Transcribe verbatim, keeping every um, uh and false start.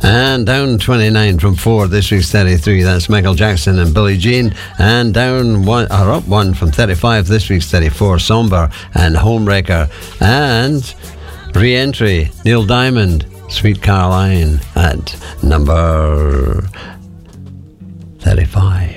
And down twenty-nine from four, this week's thirty-three. That's Michael Jackson and Billie Jean. And down one, or up one from thirty-five, this week's thirty-four, Somber and Homewrecker. And re-entry, Neil Diamond, Sweet Caroline at number thirty-five.